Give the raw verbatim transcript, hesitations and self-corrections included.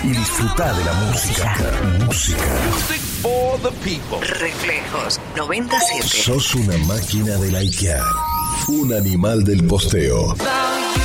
y disfruta de la música. Música. Music for the people. Reflejos noventa y siete. Sos una máquina de likear. Un animal del posteo.